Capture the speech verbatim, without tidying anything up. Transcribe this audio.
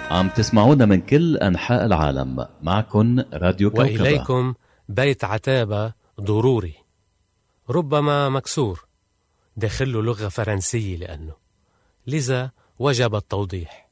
عم تسمعونا من كل أنحاء العالم. معكن راديو كوكبة، وإليكم بيت عتابة ضروري، ربما مكسور، داخله لغة فرنسية لأنه لذا وجب التوضيح.